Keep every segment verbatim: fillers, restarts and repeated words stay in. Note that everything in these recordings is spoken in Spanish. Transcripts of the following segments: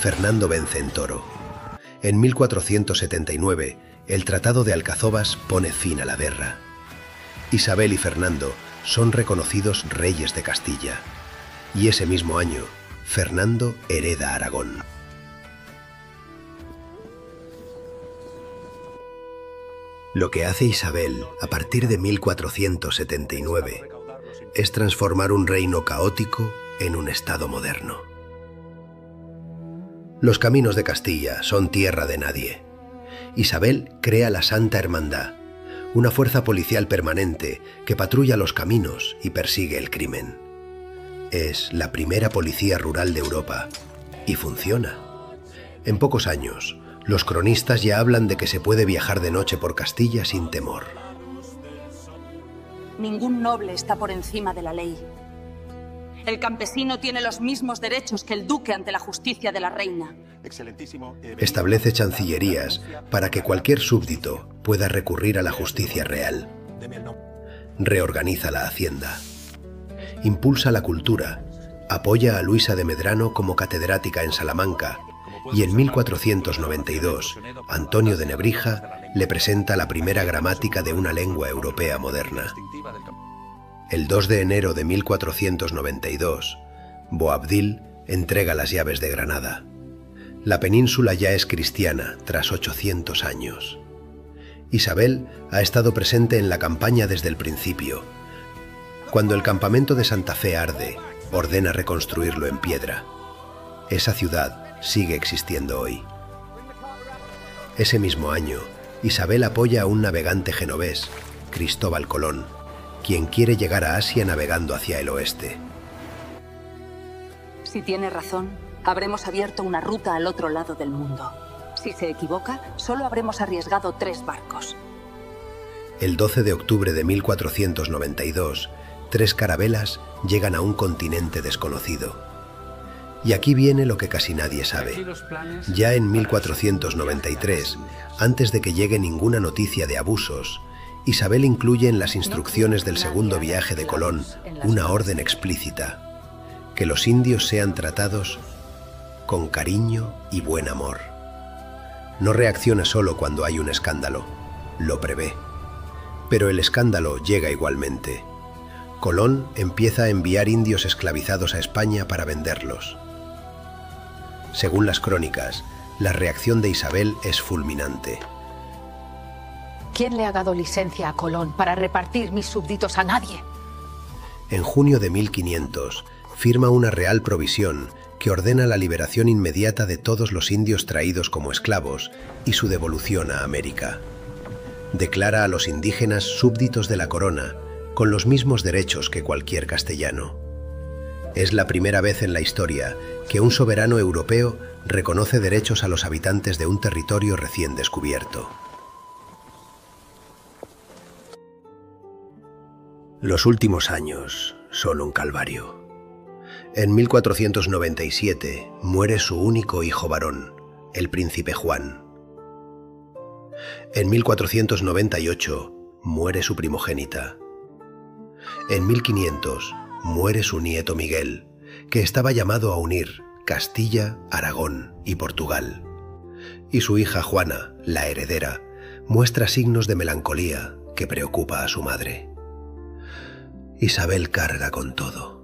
Fernando vence en Toro. En mil cuatrocientos setenta y nueve, el Tratado de Alcazobas pone fin a la guerra. Isabel y Fernando son reconocidos reyes de Castilla. Y ese mismo año, Fernando hereda Aragón. Lo que hace Isabel a partir de mil cuatrocientos setenta y nueve es transformar un reino caótico en un estado moderno. Los caminos de Castilla son tierra de nadie. Isabel crea la Santa Hermandad, una fuerza policial permanente que patrulla los caminos y persigue el crimen. Es la primera policía rural de Europa y funciona. En pocos años, los cronistas ya hablan de que se puede viajar de noche por Castilla sin temor. Ningún noble está por encima de la ley. El campesino tiene los mismos derechos que el duque ante la justicia de la reina. Establece chancillerías para que cualquier súbdito pueda recurrir a la justicia real. Reorganiza la hacienda. Impulsa la cultura. Apoya a Luisa de Medrano como catedrática en Salamanca. Y en mil cuatrocientos noventa y dos, Antonio de Nebrija le presenta la primera gramática de una lengua europea moderna. El dos de enero de mil cuatrocientos noventa y dos, Boabdil entrega las llaves de Granada. La península ya es cristiana tras ochocientos años. Isabel ha estado presente en la campaña desde el principio. Cuando el campamento de Santa Fe arde, ordena reconstruirlo en piedra. Esa ciudad sigue existiendo hoy. Ese mismo año, Isabel apoya a un navegante genovés, Cristóbal Colón, quien quiere llegar a Asia navegando hacia el oeste. Si tiene razón, habremos abierto una ruta al otro lado del mundo. Si se equivoca, solo habremos arriesgado tres barcos. El doce de octubre de mil cuatrocientos noventa y dos, tres carabelas llegan a un continente desconocido. Y aquí viene lo que casi nadie sabe. Ya en mil cuatrocientos noventa y tres, antes de que llegue ninguna noticia de abusos, Isabel incluye en las instrucciones del segundo viaje de Colón una orden explícita: que los indios sean tratados con cariño y buen amor. No reacciona solo cuando hay un escándalo, lo prevé. Pero el escándalo llega igualmente. Colón empieza a enviar indios esclavizados a España para venderlos. Según las crónicas, la reacción de Isabel es fulminante. ¿Quién le ha dado licencia a Colón para repartir mis súbditos a nadie? En junio de mil quinientos, firma una real provisión que ordena la liberación inmediata de todos los indios traídos como esclavos y su devolución a América. Declara a los indígenas súbditos de la corona, con los mismos derechos que cualquier castellano. Es la primera vez en la historia que un soberano europeo reconoce derechos a los habitantes de un territorio recién descubierto. Los últimos años son un calvario. En mil cuatrocientos noventa y siete muere su único hijo varón, el príncipe Juan. En mil cuatrocientos noventa y ocho muere su primogénita. En mil quinientos muere su nieto Miguel, que estaba llamado a unir Castilla, Aragón y Portugal. Y su hija Juana, la heredera, muestra signos de melancolía que preocupa a su madre. Isabel carga con todo.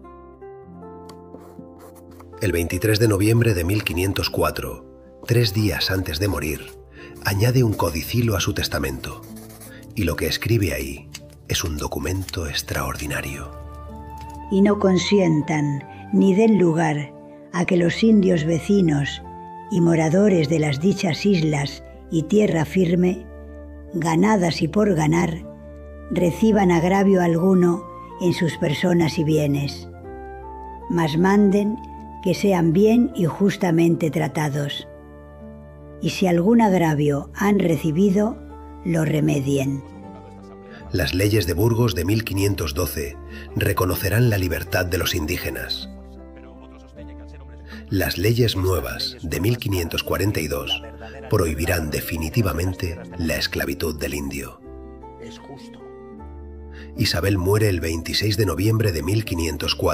El veintitrés de noviembre de mil quinientos cuatro, tres días antes de morir, añade un codicilo a su testamento. Y lo que escribe ahí es un documento extraordinario. Y no consientan ni den lugar a que los indios vecinos y moradores de las dichas islas y tierra firme, ganadas y por ganar, reciban agravio alguno en sus personas y bienes, mas manden que sean bien y justamente tratados, y si algún agravio han recibido, lo remedien. Las leyes de Burgos de mil quinientos doce reconocerán la libertad de los indígenas. Las leyes nuevas de mil quinientos cuarenta y dos prohibirán definitivamente la esclavitud del indio. Isabel muere el veintiséis de noviembre de mil quinientos cuatro.